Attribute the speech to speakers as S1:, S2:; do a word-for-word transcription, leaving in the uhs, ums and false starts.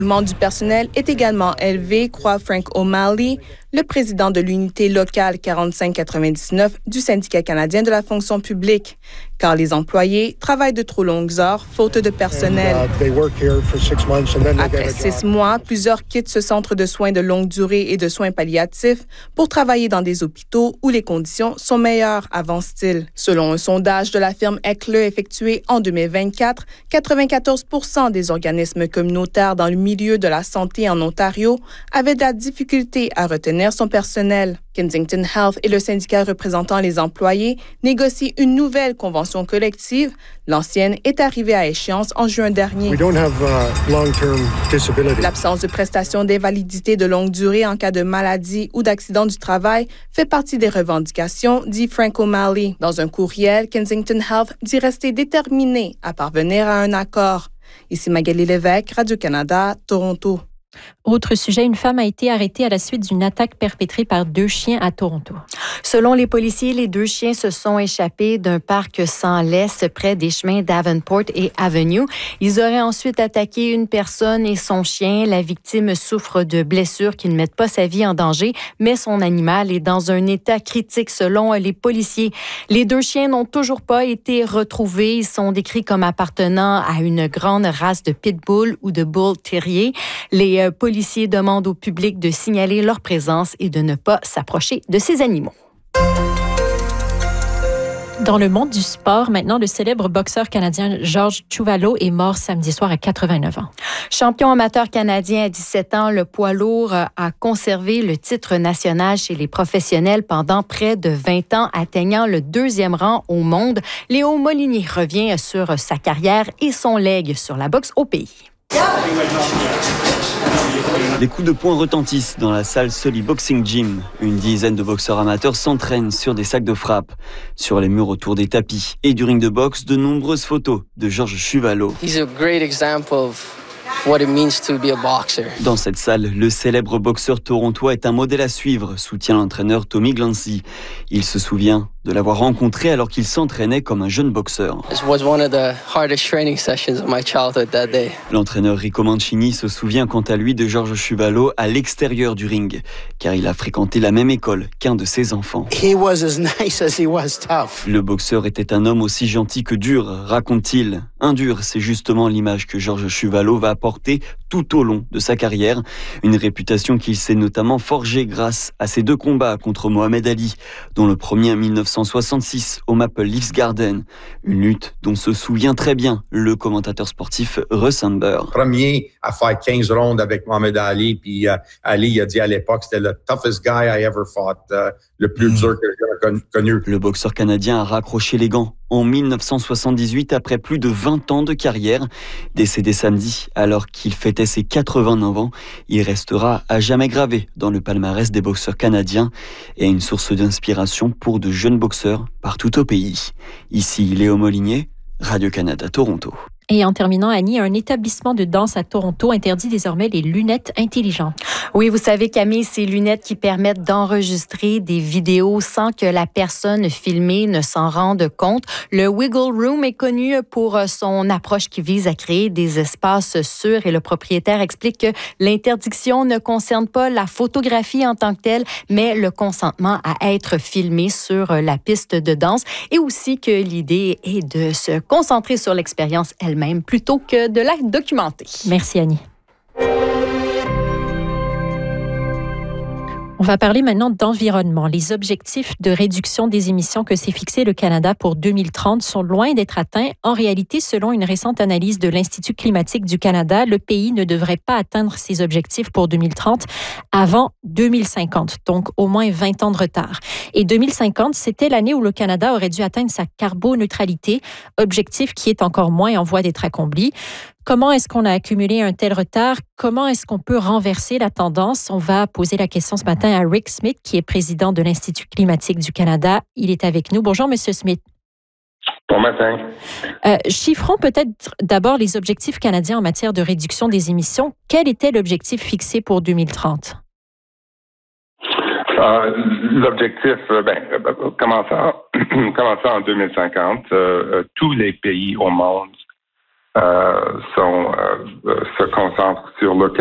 S1: Le renouvellement du personnel est également élevé, croit Frank O'Malley, le président de l'unité locale quarante-cinq quatre-vingt-dix-neuf du syndicat canadien de la fonction publique, car les employés travaillent de trop longues heures faute de personnel. Après six mois, plusieurs quittent ce centre de soins de longue durée et de soins palliatifs pour travailler dans des hôpitaux où les conditions sont meilleures, avance-t-il. Selon un sondage de la firme Eckle effectué en deux mille vingt-quatre, quatre-vingt-quatorze pour cent des organismes communautaires dans le milieu de la santé en Ontario avaient de la difficulté à retenir son personnel. Kensington Health et le syndicat représentant les employés négocient une nouvelle convention collective. L'ancienne est arrivée à échéance en juin dernier.
S2: We don't have, uh, long-term disability.
S1: L'absence de prestations d'invalidité de longue durée en cas de maladie ou d'accident du travail fait partie des revendications, dit Frank O'Malley. Dans un courriel, Kensington Health dit rester déterminé à parvenir à un accord. Ici Magali Lévesque, Radio-Canada, Toronto.
S3: Autre sujet, une femme a été arrêtée à la suite d'une attaque perpétrée par deux chiens à Toronto.
S4: Selon les policiers, les deux chiens se sont échappés d'un parc sans laisse près des chemins Davenport et Avenue. Ils auraient ensuite attaqué une personne et son chien. La victime souffre de blessures qui ne mettent pas sa vie en danger, mais son animal est dans un état critique selon les policiers. Les deux chiens n'ont toujours pas été retrouvés. Ils sont décrits comme appartenant à une grande race de pitbull ou de bull terrier. Les policiers policiers demandent au public de signaler leur présence et de ne pas s'approcher de ces animaux.
S3: Dans le monde du sport, maintenant, le célèbre boxeur canadien Georges Chuvalo est mort samedi soir à quatre-vingt-neuf ans.
S4: Champion amateur canadien à dix-sept ans, le poids lourd a conservé le titre national chez les professionnels pendant près de vingt ans, atteignant le deuxième rang au monde. Léo Molinier revient sur sa carrière et son legs sur la boxe au pays.
S5: Les coups de poing retentissent dans la salle Sully Boxing Gym. Une dizaine de boxeurs amateurs s'entraînent sur des sacs de frappe. Sur les murs autour des tapis et du ring de boxe, de nombreuses photos de Georges Chuvalo.
S6: He's a great example of what it means to be a boxer.
S5: Dans cette salle, le célèbre boxeur torontois est un modèle à suivre, soutient l'entraîneur Tommy Glancy. Il se souvient de l'avoir rencontré alors qu'il s'entraînait comme un jeune boxeur.
S6: It was one of the hardest training sessions of my childhood that day.
S5: L'entraîneur Rico Mancini se souvient quant à lui de Georges Chuvalo à l'extérieur du ring, car il a fréquenté la même école qu'un de ses enfants.
S7: He was as nice as he was tough.
S5: Le boxeur était un homme aussi gentil que dur, raconte-t-il. Un dur, c'est justement l'image que Georges Chuvalo va apporter tout au long de sa carrière. Une réputation qu'il s'est notamment forgée grâce à ses deux combats contre Mohamed Ali, dont le premier en dix-neuf cent soixante-six au Maple Leafs Garden. Une lutte dont se souvient très bien le commentateur sportif Russ Amber.
S8: Premier à faire quinze rondes avec Mohamed Ali, puis uh, Ali a dit à l'époque c'était le toughest guy I ever fought, uh, le plus dur que j'ai connu.
S5: Le boxeur canadien a raccroché les gants en dix-neuf cent soixante-dix-huit après plus de vingt ans de carrière. Décédé samedi alors qu'il fêtait ses quatre-vingt-neuf ans, il restera à jamais gravé dans le palmarès des boxeurs canadiens et une source d'inspiration pour de jeunes boxeurs partout au pays. Ici Léo Molinier, Radio-Canada Toronto.
S3: Et en terminant, Annie, un établissement de danse à Toronto interdit désormais les lunettes intelligentes.
S4: Oui, vous savez, Camille, ces lunettes qui permettent d'enregistrer des vidéos sans que la personne filmée ne s'en rende compte. Le Wiggle Room est connu pour son approche qui vise à créer des espaces sûrs et le propriétaire explique que l'interdiction ne concerne pas la photographie en tant que telle, mais le consentement à être filmé sur la piste de danse et aussi que l'idée est de se concentrer sur l'expérience elle-même même plutôt que de la documenter.
S3: Merci Annie. On va parler maintenant d'environnement. Les objectifs de réduction des émissions que s'est fixé le Canada pour deux mille trente sont loin d'être atteints. En réalité, selon une récente analyse de l'Institut climatique du Canada, le pays ne devrait pas atteindre ses objectifs pour deux mille trente avant deux mille cinquante, donc au moins vingt ans de retard. Et deux mille cinquante, c'était l'année où le Canada aurait dû atteindre sa carboneutralité, objectif qui est encore moins en voie d'être accompli. Comment est-ce qu'on a accumulé un tel retard? Comment est-ce qu'on peut renverser la tendance? On va poser la question ce matin à Rick Smith, qui est président de l'Institut climatique du Canada. Il est avec nous. Bonjour, Monsieur Smith.
S9: Bon matin.
S3: Euh, chiffrons peut-être d'abord les objectifs canadiens en matière de réduction des émissions. Quel était l'objectif fixé pour deux mille trente?
S9: Euh, l'objectif, ben, commençant, commençant en deux mille cinquante, euh, tous les pays au monde euh, sont, euh, se concentrent sur le